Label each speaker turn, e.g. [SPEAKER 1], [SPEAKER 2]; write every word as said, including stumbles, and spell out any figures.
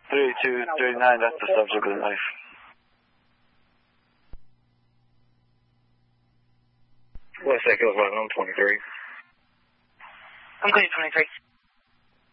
[SPEAKER 1] thirty-two thirty-nine, that's the subject of the knife.
[SPEAKER 2] West Echo, I'm twenty-three.
[SPEAKER 3] I'm going to twenty-three.